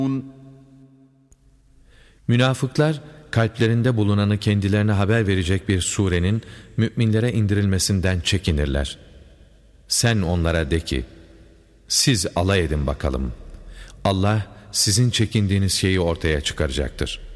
Münafıklar, kalplerinde bulunanı kendilerine haber verecek bir surenin müminlere indirilmesinden çekinirler. Sen onlara de ki, siz alay edin bakalım. Allah sizin çekindiğiniz şeyi ortaya çıkaracaktır.